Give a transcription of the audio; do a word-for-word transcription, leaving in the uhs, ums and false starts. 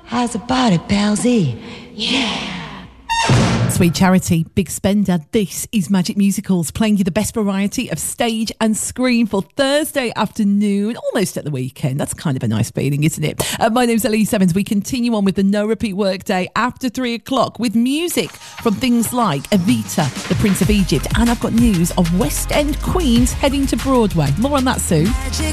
How's about it, palsy? Yeah. Sweet Charity, big spender. This is Magic Musicals, playing you the best variety of stage and screen for Thursday afternoon, almost at the weekend. That's kind of a nice feeling, isn't it? Uh, my name's Elise Evans. We continue on with the No Repeat Workday after three o'clock with music from things like Evita, The Prince of Egypt, and I've got news of West End Queens heading to Broadway. More on that soon.